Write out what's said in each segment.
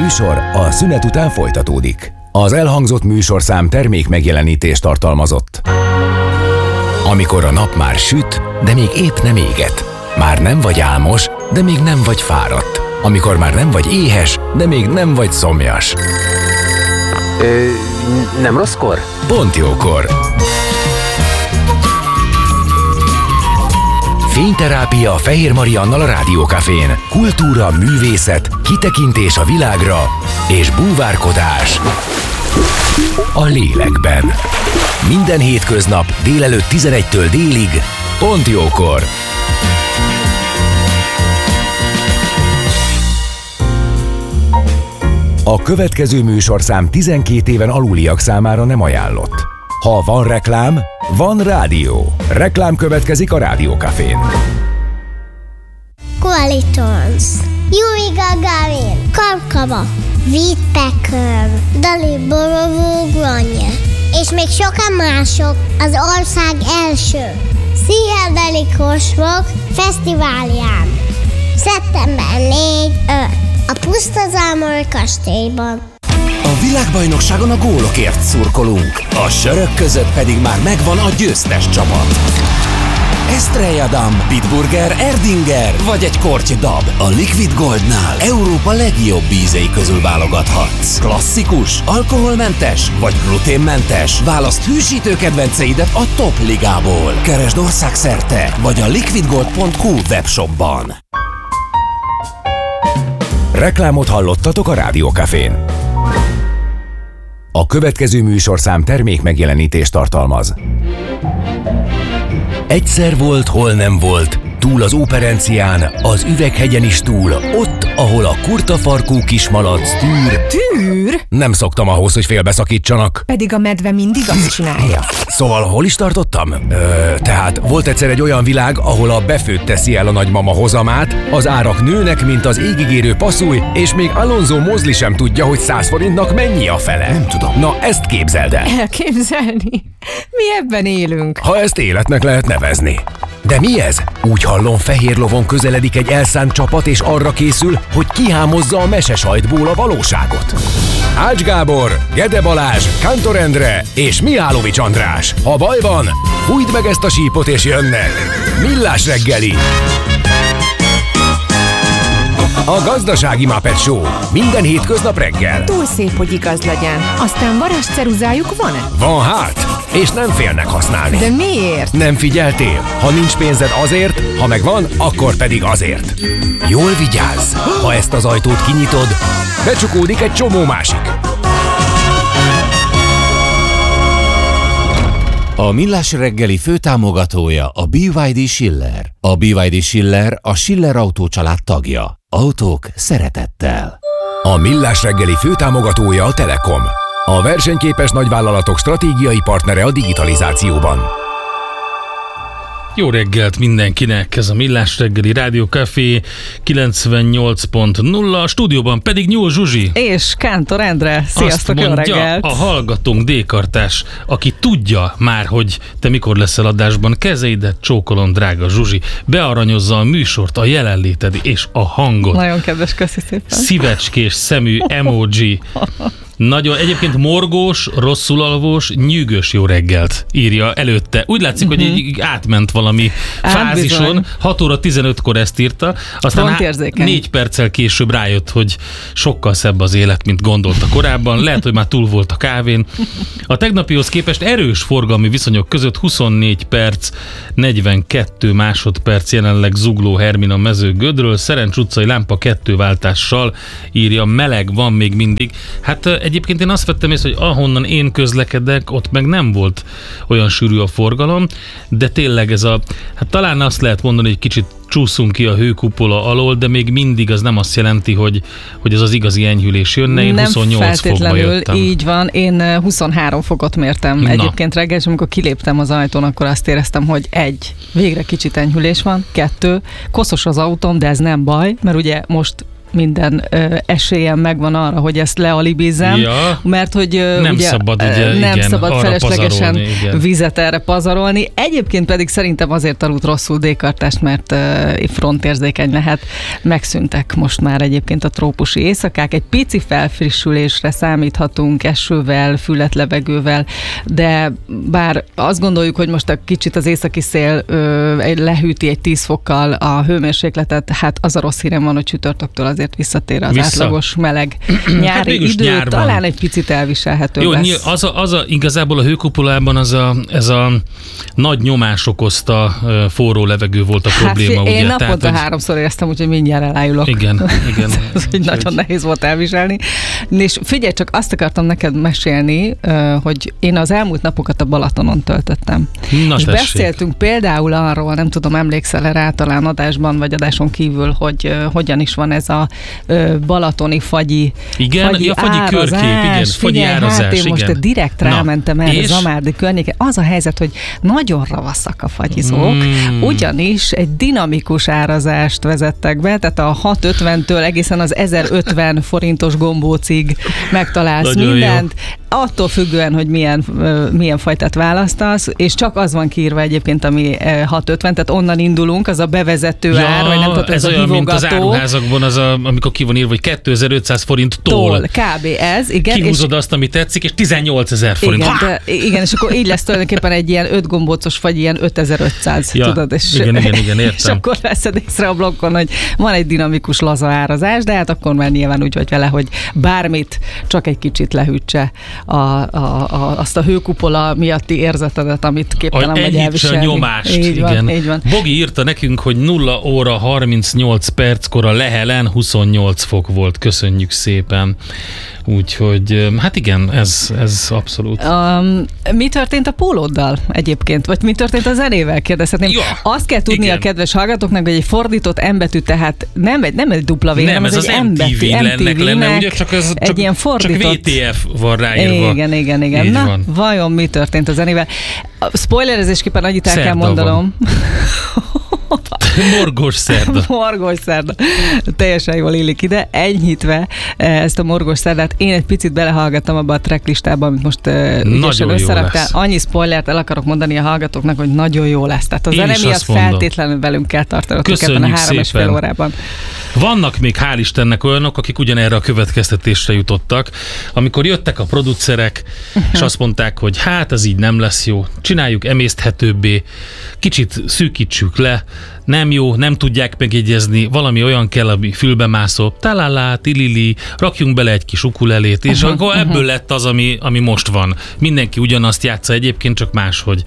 műsor a szünet után folytatódik. Az elhangzott műsorszám termék megjelenítést tartalmazott. Amikor a nap már süt, de még épp nem éget. Már nem vagy álmos, de még nem vagy fáradt. Amikor már nem vagy éhes, de még nem vagy szomjas. Nem rosszkor? Pont jókor. Fényterápia Fehér Mariannal a Rádiókafén. Kultúra, művészet, kitekintés a világra és búvárkodás a lélekben. Minden hétköznap délelőtt 11-től délig, pont jókor. A következő műsorszám 12 éven aluliak számára nem ajánlott. Ha van reklám, van rádió. Reklám következik a Rádiókafén. Qualitons, Yuri Gagarin, Karkava, Woodpecker, Dali Borovó Granje, és még sokan mások az ország első pszichedeli kosmok fesztiválján. Szeptember 4-5 a Pusztazámor kastélyban. A világbajnokságon a gólokért szurkolunk, a sörök között pedig már megvan a győztes csapat. Estrella Damm, Bitburger, Erdinger vagy egy korty dab. A Liquid Goldnál Európa legjobb ízei közül válogathatsz. Klasszikus, alkoholmentes vagy gluténmentes. Válaszd hűsítő kedvenceidet a top ligából. Keresd országszerte vagy a liquidgold.hu webshopban. Reklámot hallottatok a Rádiókafén. A következő műsorszám termék megjelenítést tartalmaz. Egyszer volt, hol nem volt, túl az Óperencián, az Üveghegyen is túl, ott, ahol a kurtafarkú kismalac tűr. Tűr? Nem szoktam ahhoz, hogy félbeszakítsanak. Pedig a medve mindig azt csinálja. Szóval hol is tartottam? Tehát volt egyszer egy olyan világ, ahol a befőtt teszi el a nagymama hozamát, az árak nőnek, mint az égigérő passzúj, és még Alonso Mosley sem tudja, hogy 100 forintnak mennyi a fele. Nem tudom. Na, ezt képzeld el. Elképzelni? Mi ebben élünk. Ha ezt életnek lehet nevezni. De mi ez? Úgy hallom, fehér lovon közeledik egy elszánt csapat, és arra készül, hogy kihámozza a mesesajtból a valóságot. Ács Gábor, Gede Balázs, Kántor Endre és Mihálovics András. Ha baj van, fújd meg ezt a sípot és jönnek. Millás reggeli. A Gazdasági Muppet Show. Minden hétköznap reggel. Túl szép, hogy igaz legyen. Aztán varázsceruzájuk van-e? Van hát, és nem félnek használni. De miért? Nem figyeltél? Ha nincs pénzed azért, ha megvan, akkor pedig azért. Jól vigyázz! Ha ezt az ajtót kinyitod, becsukódik egy csomó másik. A Millás reggeli főtámogatója a BYD Schiller. A BYD Schiller a Schiller Autó család tagja. Autók szeretettel. A Millás reggeli főtámogatója a Telekom. A versenyképes nagyvállalatok stratégiai partnere a digitalizációban. Jó reggelt mindenkinek, ez a Millás reggeli Rádiókafé 98.0, a stúdióban pedig Nyúl Zsuzsi. És Kántor Endre, sziasztok, jó reggelt! A hallgatónk D-kartás, aki tudja már, hogy te mikor leszel adásban, kezeidet csókolom, drága Zsuzsi, bearanyozza a műsort, a jelenléted és a hangot. Nagyon kedves, köszi szépen. Szívecskés szemű emoji. Nagyon, egyébként morgós, rosszul alvós, nyűgös jó reggelt írja előtte. Úgy látszik, hogy így átment valami fázison. 6 óra 15-kor ezt írta. Aztán 4 perccel később rájött, hogy sokkal szebb az élet, mint gondolta korábban. Lehet, hogy már túl volt a kávén. A tegnapihoz képest erős forgalmi viszonyok között 24 perc, 42 másodperc jelenleg zugló Hermina mező Gödről, Szerencs utcai lámpa 2 váltással írja, meleg van még mindig. Hát egyébként én azt vettem észre, hogy ahonnan én közlekedek, ott meg nem volt olyan sűrű a forgalom, de tényleg ez hát talán azt lehet mondani, hogy kicsit csúszunk ki a hőkupola alól, de még mindig az nem azt jelenti, hogy ez az igazi enyhülés jönne. Én 28 fokba jöttem. Így van, én 23 fokot mértem egyébként reggel, és amikor kiléptem az ajtón, akkor azt éreztem, hogy 1, végre kicsit enyhülés van, 2, koszos az autóm, de ez nem baj, mert ugye most minden esélyem megvan arra, hogy ezt lealibizzem, mert hogy nem ugye, szabad, ugye, nem igen, szabad feleslegesen vizet erre pazarolni. Egyébként pedig szerintem azért aludt rosszul D-kartást, mert frontérzékeny lehet. Megszűntek most már egyébként a trópusi éjszakák. Egy pici felfrissülésre számíthatunk esővel, fületlevegővel, de bár azt gondoljuk, hogy most a kicsit az északi szél lehűti egy 10 fokkal a hőmérsékletet, hát az a rossz hírem van, hogy csütörtöktől azért visszatér az átlagos meleg nyári idő, talán egy picit elviselhető jó, lesz. Igazából a hőkupolában ez a nagy nyomás okozta forró levegő volt a probléma. Hát, ugye? Én naponta 3-szor éreztem, úgyhogy mindjárt elájulok. Igen. Ez nagyon nehéz volt elviselni. És figyelj, csak azt akartam neked mesélni, hogy én az elmúlt napokat a Balatonon töltöttem. És beszéltünk például arról, nem tudom, emlékszel-e rá talán adásban, vagy adáson kívül, hogy hogyan is van ez a balatoni fagyi fagyi körkép, igen, fagyi árazás. Hát én most direkt rámentem erre Zamárdi környéken. Az a helyzet, hogy nagyon ravaszak a fagyizók, ugyanis egy dinamikus árazást vezettek be, tehát a 650-től egészen az 1050 forintos gombócig megtalálsz nagyon mindent. Jó. Attól függően, hogy milyen fajtát választasz, és csak az van kiírva egyébként, ami 650, tehát onnan indulunk, az a bevezető ár, vagy nem tudom, ez a hívogató. Mint az áruházakban, amikor ki van írva, hogy 2500 forinttól. Kb. Ez, igen. Kihúzod azt, ami tetszik, és 18 000 forint. Igen, és akkor így lesz tulajdonképpen egy ilyen 5 gombócos, vagy ilyen 5500, tudod? És, igen, értem. És akkor veszed észre a blokkon, hogy van egy dinamikus laza árazás, de hát akkor már nyilván úgy vagy vele, hogy bármit csak egy kicsit lehűtse azt a hőkupola miatti érzetedet, amit képtelen vagy elviselni. A nyomást. Így van. Bogi írta nekünk, hogy 0 óra 38 perckor a Lehelen 28 fok volt. Köszönjük szépen. Úgyhogy, hát igen, ez abszolút. Mi történt a pólóddal egyébként? Vagy mi történt a zenével? Kérdezhetném. Ja, azt kell tudni a kedves hallgatóknak, hogy egy fordított M-betű, tehát nem egy W, hanem ez az egy MTV-nek lenne, ugye csak ilyen fordított. Csak VTF van ráírva. Igen. Na, van. Vajon mi történt a zenével? Spoilerezésképpen annyit el kell mondanom. Morgós szerda. Morgós szerda. Teljesen jól illik ide. Enyhítve ezt a morgós szerdát én egy picit belehallgattam abba a tracklistába, amit most ügyesen összeraktál. Annyi spoilert el akarok mondani a hallgatóknak, hogy nagyon jó lesz. Tehát a zene miatt feltétlenül velünk kell tartanotok ebben a 3,5 órában. Vannak még hál' Istennek olyanok, akik ugyanerre a következtetésre jutottak, amikor jöttek a producerek, és azt mondták, hogy hát ez így nem lesz jó, csináljuk emészthetőbbé, kicsit szűkítsük le, nem jó, nem tudják megjegyezni, valami olyan kell, ami fülbemászó, találá, tilili, rakjunk bele egy kis ukulelét, és akkor ebből lett az, ami most van. Mindenki ugyanazt játsza egyébként, csak máshogy.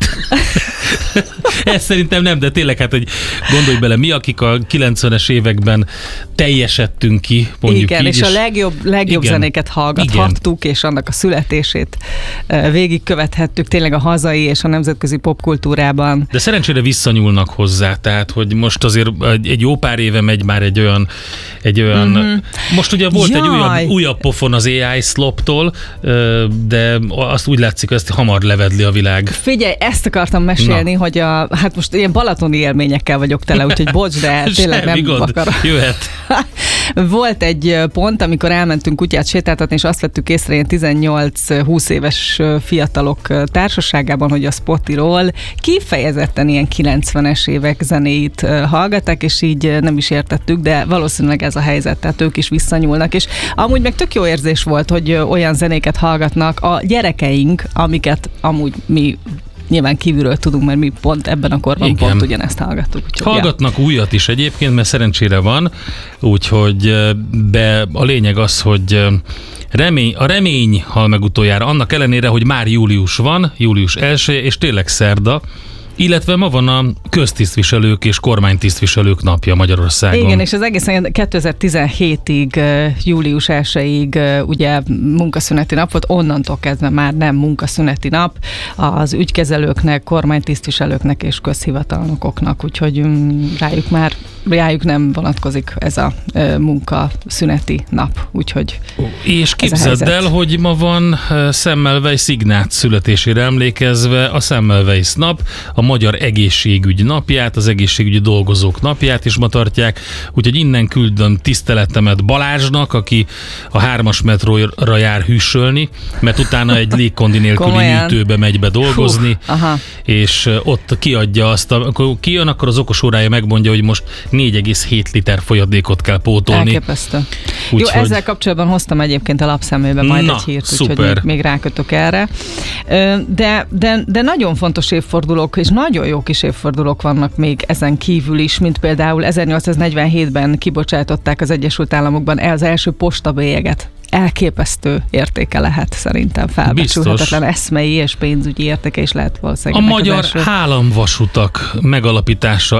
Ez szerintem nem, de tényleg hát, hogy gondolj bele, mi, akik a 90-es években teljesedtünk ki, mondjuk igen, így. És a legjobb zenéket hallgathattuk, és annak a születését végigkövethettük tényleg a hazai és a nemzetközi popkultúrában. De szerencsére visszanyúlnak hozzá, tehát, hogy most azért egy jó pár éve megy már egy olyan most ugye volt egy újabb pofon az AI Sloptól, de azt úgy látszik, hogy ezt hamar levedli a világ. Figyelj, ezt akartam mesélni, hogy hát most ilyen balatoni élményekkel vagyok tele, úgyhogy bocs, de tényleg nem akarok. Jöhet. Volt egy pont, amikor elmentünk kutyát sétáltatni, és azt vettük észre ilyen 18-20 éves fiatalok társaságában, hogy a Spotify-ról kifejezetten ilyen 90-es évek zenéit hallgatták, és így nem is értettük, de valószínűleg ez a helyzet, tehát ők is visszanyúlnak, és amúgy meg tök jó érzés volt, hogy olyan zenéket hallgatnak a gyerekeink, amiket amúgy mi nyilván kívülről tudunk, mert mi pont ebben a korban pont ugyanezt hallgattuk. Hallgatnak újat is egyébként, mert szerencsére van, úgyhogy a lényeg az, hogy a remény hal meg utoljára, annak ellenére, hogy már július van, július 1, és tényleg szerda, illetve ma van a köztisztviselők és kormánytisztviselők napja Magyarországon. Igen, és az egészen 2017-ig, július 1-ig ugye munkaszüneti nap volt, onnantól kezdve már nem munkaszüneti nap az ügykezelőknek, kormánytisztviselőknek és közhivatalnokoknak, úgyhogy rájuk már rájuk nem vonatkozik ez a munkaszüneti nap, úgyhogy és képzeld el, hogy ma van Semmelweis Ignác születésére emlékezve a Semmelweis nap, a Magyar Egészségügy napját, az egészségügyi dolgozók napját is ma tartják, úgyhogy innen küldöm tiszteletemet Balázsnak, aki a 3-as metróra jár hűsölni, mert utána egy légkondi nélküli műtőbe megy be dolgozni, és ott kiadja azt, akkor kijön, akkor az okosórája megmondja, hogy most 4,7 liter folyadékot kell pótolni. Elképesztő. Jó, ezzel kapcsolatban hoztam egyébként a lapszemlébe majd egy hírt, úgyhogy még rákötök erre. De nagyon fontos évfordulók, és nagyon jó kis évfordulók vannak még ezen kívül is, mint például 1847-ben kibocsátották az Egyesült Államokban az első postabélyeget. Elképesztő értéke lehet szerintem, felbecsülhetetlen eszmei és pénzügyi értéke is lehet valószínűleg. A magyar államvasutak megalapítása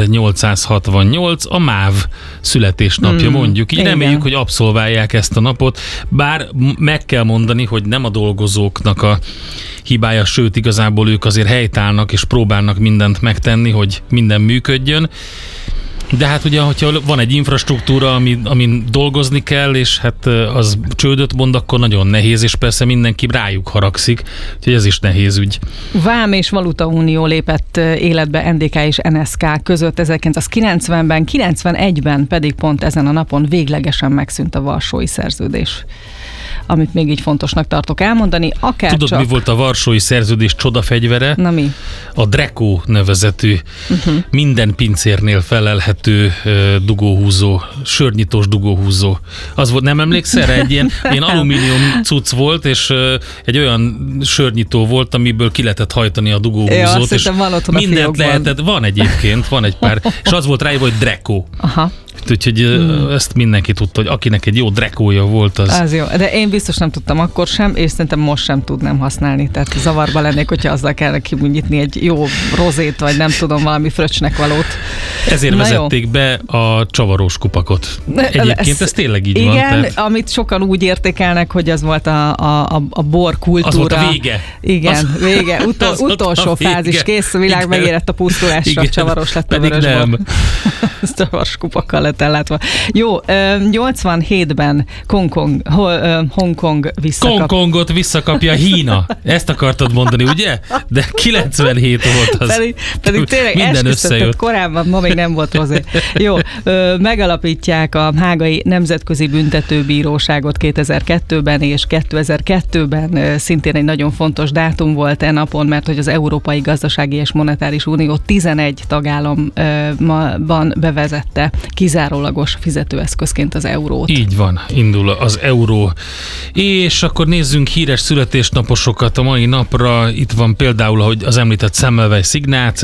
1868, a MÁV születésnapja mondjuk. Így reméljük, hogy abszolválják ezt a napot, bár meg kell mondani, hogy nem a dolgozóknak a hibája, sőt igazából ők azért helytállnak és próbálnak mindent megtenni, hogy minden működjön. De hát ugye, hogyha van egy infrastruktúra, amin dolgozni kell, és hát az csődöt mond, akkor nagyon nehéz, és persze mindenki rájuk haragszik, úgyhogy ez is nehéz ügy. Vám és Valutaunió lépett életbe NDK és NSK között 1990-ben, 91-ben pedig pont ezen a napon véglegesen megszűnt a Varsói Szerződés. Amit még így fontosnak tartok elmondani, akár Tudod, csak... mi volt a Varsói Szerződés csodafegyvere? Na mi? A Dreco nevezetű, minden pincérnél felelhető dugóhúzó, sörnyitós dugóhúzó. Az volt, nem emlékszel? Egy ilyen alumínium cucc volt, és egy olyan sörnyitó volt, amiből ki lehetett hajtani a dugóhúzót, és mindent lehetett. Van egyébként, van egy pár, és az volt rájövő, hogy Dreco. Aha. Úgyhogy ezt mindenki tudta, hogy akinek egy jó drekója volt, az... Az jó, de én biztos nem tudtam akkor sem, és szerintem most sem tudnám használni, tehát zavarba lennék, hogyha azzal kellene kinyitni egy jó rozét, vagy nem tudom, valami fröccsnek valót. Ezért vezették be a csavarós kupakot. Egyébként ez tényleg így igen, van. Igen, amit sokan úgy értékelnek, hogy az volt a bor kultúra. Az volt a vége. Igen, vége. Utolsó fázis, kész, a világ megérett a pusztulásra, csavaros lett a vörösbor. Csavaros kupakkal lett ellátva. Jó, 87-ben Hongkong visszakap. Hongkongot visszakapja Kína. Ezt akartad mondani, ugye? De 97 volt az. Pedig tényleg esküszötött korábban, ma még nem volt rozé. Jó, megalapítják a Hágai Nemzetközi Büntetőbíróságot 2002-ben, és 2002-ben szintén egy nagyon fontos dátum volt e napon, mert hogy az Európai Gazdasági és Monetáris Unió 11 tagállamban bevezette kizárólagos fizetőeszközként az eurót. Így van, indul az euró. És akkor nézzünk híres születésnaposokat a mai napra. Itt van például, ahogy az említett Semmelweis Ignác,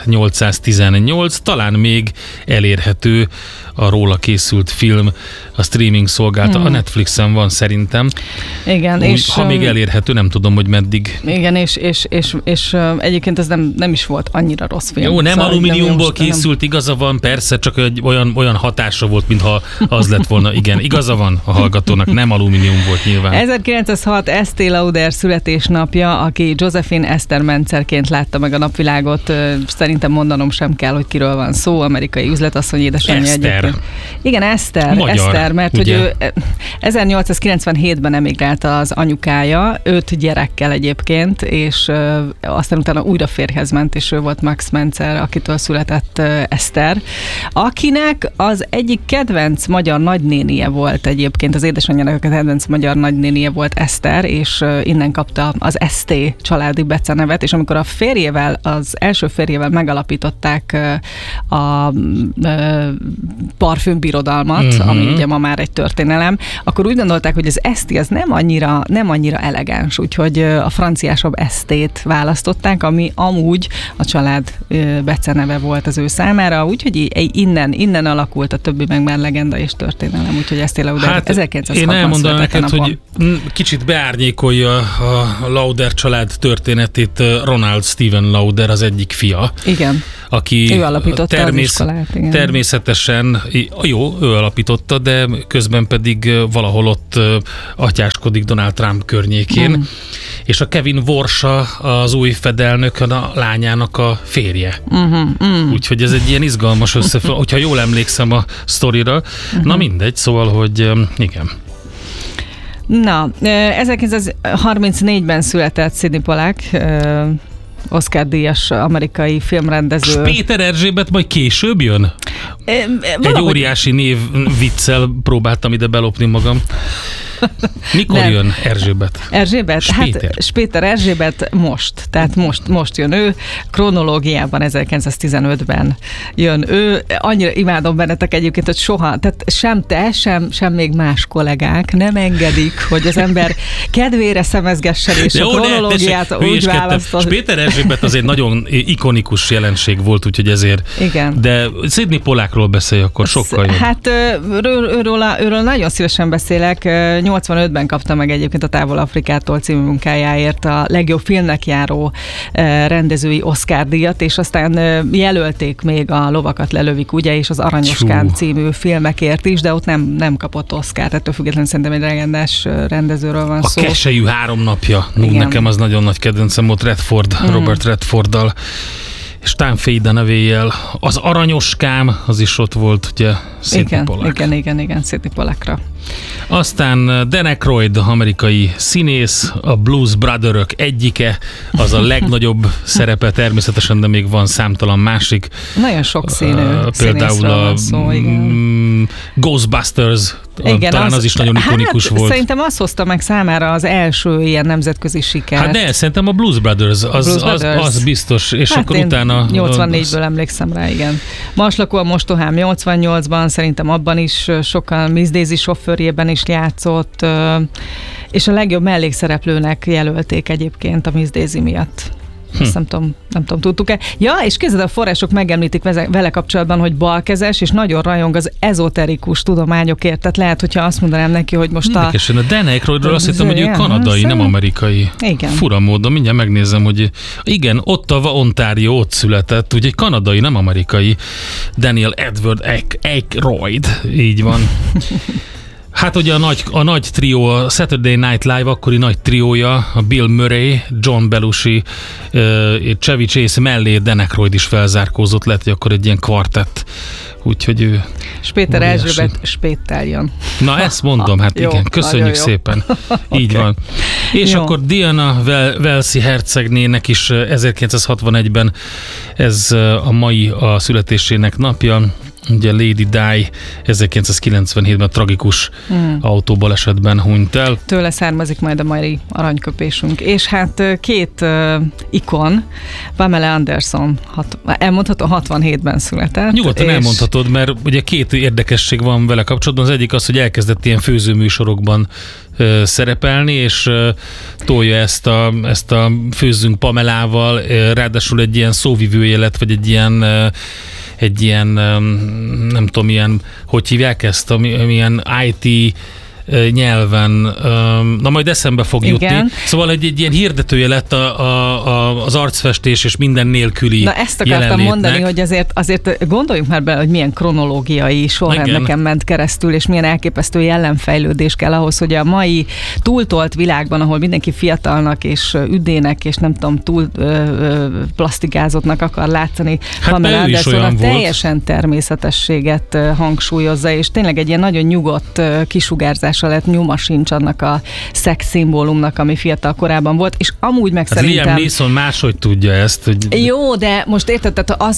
1818, talán még elérhető a róla készült film, a streaming szolgálta. A Netflixen van szerintem. Igen, és ha még elérhető, nem tudom, hogy meddig. Igen, és egyébként ez nem is volt annyira rossz film. Jó, nem alumíniumból készült, igaza van, persze, csak egy olyan hatása volt, mintha az lett volna. Igen, igaza van a hallgatónak, nem alumínium volt nyilván. 1906 Estée Lauder születésnapja, aki Josephine Esther Mentzerként látta meg a napvilágot. Szerintem mondanom sem kell, hogy kiről van szó, amerikai üzletasszony édesanyja egyébként. Igen, Eszter, mert ugye? Hogy ő 1897-ben emigrált az anyukája, 5 gyerekkel egyébként, és aztán utána újra férjhez ment, és ő volt Max Mentzer, akitől született Eszter, akinek az egyik kedvenc magyar nagynénie volt egyébként, az édesanyjának a kedvenc magyar nagynénie volt Eszter, és innen kapta az ST családi becenevet, és amikor az első férjével megalapították a parfümbirodalmat, ami ugye ma már egy történelem, akkor úgy gondolták, hogy az Esti az nem annyira elegáns, úgyhogy a franciásabb Estét választották, ami amúgy a család beceneve volt az ő számára, úgyhogy innen alakult, a többi meg már legenda és történelem, úgyhogy Estée Lauder 1906-ban én elmondanám neked, hogy kicsit beárnyékolja a Lauder család történetét Ronald Steven Lauder, az egyik fia. Igen. Ő alapította az iskolát, igen. Természetesen, jó, ő alapította, de közben pedig valahol ott atyáskodik Donald Trump környékén, és a Kevin Warsa az új fedelnök a lányának a férje. Úgyhogy ez egy ilyen izgalmas összefüggés, hogyha jól emlékszem a sztorira. Na mindegy, szóval, hogy igen. Na, 1934-ben született Sidney Pollack, Oscar-díjas amerikai filmrendező. Péter Erzsébet majd később jön? Egy óriási név viccel próbáltam ide belopni magam. Mikor jön Erzsébet? Erzsébet? Péter Erzsébet most. Tehát most jön ő. Kronológiában 1915-ben jön ő. Annyira imádom bennetek egyébként, hogy soha, tehát sem te, sem még más kollégák nem engedik, hogy az ember kedvére szemezgessen, és a kronológiát úgy választod. Péter Erzsébet az egy nagyon ikonikus jelenség volt, úgyhogy ezért. Igen. De Sidney Pollackról beszélj akkor sokkal jobb. Hát őről nagyon szívesen beszélek. 85-ben kapta meg egyébként a Távol Afrikától című munkájáért a legjobb filmnek járó rendezői Oscar-díjat, és aztán jelölték még a Lovakat lelövik, ugye, és az Aranyoskán című filmekért is, de ott nem kapott Oscar, ettől függetlenül szerintem egy legendás rendezőről van szó. A Keselyű 3 napja. Nekem az nagyon nagy kedvencem volt Robert Redforddal, és Tom Faden nevéjel. Az Aranyoskám, az is ott volt, ugye, Sidney Pollack. Igen, Sidney Pollackra. Aztán Dan Aykroyd, amerikai színész, a Blues Brotherök egyike, az a legnagyobb szerepe természetesen, de még van számtalan másik. Nagyon sok színű például a Ghostbusters, talán az is nagyon ikonikus volt. Szerintem azt hozta meg számára az első ilyen nemzetközi sikert. Hát de szerintem a Blues Brothers, az biztos, és akkor utána... 84-ből emlékszem rá, igen. Mars lakó a mostohám 88-ban, szerintem abban is sokkal Miss Daisy sofőrjében is játszott, és a legjobb mellékszereplőnek jelölték egyébként a Miss Daisy miatt. Ezt nem tudom, tudtuk-e. Ja, és képzeld, a források megemlítik vele kapcsolatban, hogy balkezes, és nagyon rajong az ezoterikus tudományokért. Tehát lehet, hogyha azt mondanám neki, hogy most Érdekesen, a Dan Aykroydról azt hittem, hogy ő kanadai, nem amerikai. Igen. Fura módon, mindjárt megnézem, hogy igen, Ottawa, Ontario, ott született, ugye egy kanadai, nem amerikai. Daniel Edward Aykroyd, így van. Hát ugye a nagy trió, a Saturday Night Live akkori nagy triója, a Bill Murray, John Belushi, Chevy Chase mellé Dan Aykroyd is felzárkózott, lehet, hogy akkor egy ilyen kvartett. Úgyhogy ő... És Péter Erzsébet spéttel jön. Na ezt mondom, hát jó, igen, köszönjük szépen. Így van. És akkor Diana Walesi hercegnének is 1961-ben ez a mai a születésének napja. Ugye Lady Di 1997-ben tragikus autóbalesetben hunyt el. Tőle származik majd a mai aranyköpésünk. És hát két ikon, Pamela Anderson, elmondható 67-ben született. Nyugodtan elmondhatod, mert ugye két érdekesség van vele kapcsolatban. Az egyik az, hogy elkezdett ilyen főzőműsorokban szerepelni, és tolja ezt a Főzzünk Pamelával, ráadásul egy ilyen szóvivője lett, vagy egy ilyen, nem tudom, ilyen, hogy hívják ezt, amilyen IT nyelven, na majd eszembe fog jutni. Szóval egy ilyen hirdetője lett az arcfestés és minden nélküli Na ezt akartam mondani, hogy azért gondoljunk már bele, hogy milyen kronológiai sorrendeken ment keresztül, és milyen elképesztő jellemfejlődés kell ahhoz, hogy a mai túltolt világban, ahol mindenki fiatalnak és üdének, és nem tudom, túl plastikázottnak akar látszani, Pamela Anderson a teljesen természetességet hangsúlyozza, és tényleg egy ilyen nagyon nyugodt kisugárzása lett, nyoma sincs annak a szex szimbólumnak, ami fiatal korában volt, és amúgy meg szerintem... Liam Neeson máshogy tudja ezt. Hogy... Jó, de most érted, tehát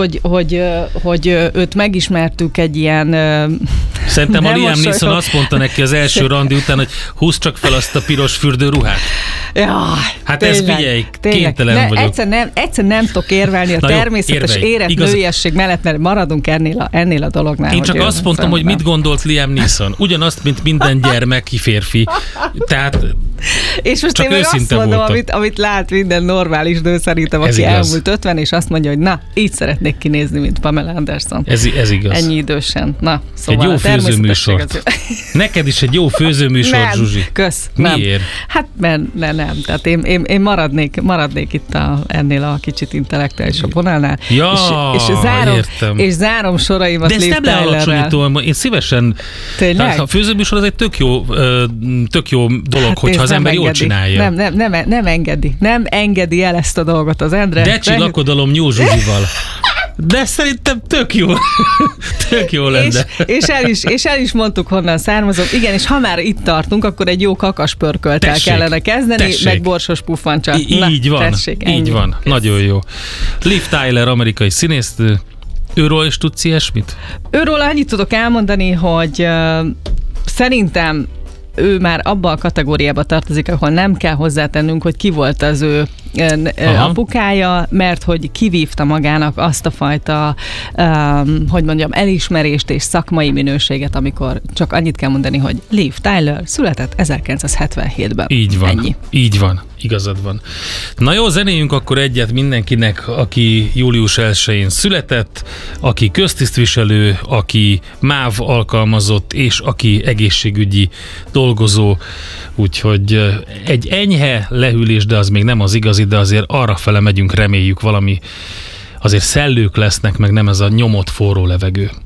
hogy őt megismertük egy ilyen... Szerintem a Liam Neeson azt mondta neki az első randi után, hogy húzd csak fel azt a piros fürdőruhát. Ja, hát ez figyelj, kénytelen vagyok. Egyszer nem tudok érvelni a természetes érett nőiesség mellett, mert maradunk ennél a dolognál. Én csak azt mondtam, hogy mit gondolt Liam Neeson. Ugyanazt, mint minden gyermeki férfi. Tehát És most csak én meg azt mondom, amit lát minden normális nő szerintem, aki elmúlt 50, és azt mondja, hogy na, így szeretnék kinézni, mint Pamela Anderson. Ez igaz. Ennyi idősen. Na, szóval egy jó főzőműsort. Neked is egy jó főzőműsort, Zsuzsi. Kösz. Miért? Hát nem. Tehát én maradnék itt ennél a kicsit intellektuálisabb vonalnál. Ja, és zárom soraimat Liv Tylerrel. De ezt nem lealacsonyítom, én szívesen... Tényleg? A főzőműsor az egy tök jó dolog, hogyha az ember jól csinálja. Nem engedi el ezt a dolgot az Endre. De csillakodalom Nyúl Zsuzsival. De szerintem tök jó. Tök jó lenne. És el is mondtuk, honnan származom. Igen, és ha már itt tartunk, akkor egy jó kakaspörkölttel kellene kezdeni, meg borsos puffancsal. Így van. Így van. Nagyon jó. Liv Tyler, amerikai színésznő. Őről is tudsz ilyesmit? Őről annyit tudok elmondani, hogy szerintem ő már abba a kategóriába tartozik, ahol nem kell hozzátennünk, hogy ki volt az ő apukája, mert hogy kivívta magának azt a fajta, hogy mondjam, elismerést és szakmai minőséget, amikor csak annyit kell mondani, hogy Liv Tyler született 1977-ben. Így van. Ennyi. Így van. Igazad van. Na jó, zenéljünk akkor egyet mindenkinek, aki július 1-én született, aki köztisztviselő, aki MÁV alkalmazott, és aki egészségügyi dolgozó. Úgyhogy egy enyhe lehűlés, de az még nem az igazi, de azért arrafele megyünk, reméljük valami, azért szellők lesznek, meg nem ez a nyomott forró levegő.